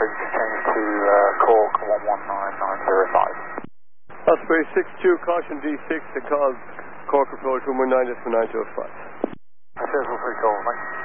frequency change to Cork 119905. Osprey 62, caution D6 to cause Cork approach 119.905. That's it, we'll free call, mate.